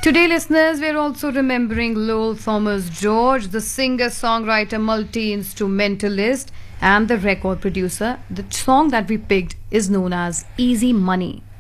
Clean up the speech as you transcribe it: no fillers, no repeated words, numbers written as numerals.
Today, listeners, we're also remembering Lowell Thomas George, the singer, songwriter, multi instrumentalist, and the record producer. The song that we picked is known as Easy Money.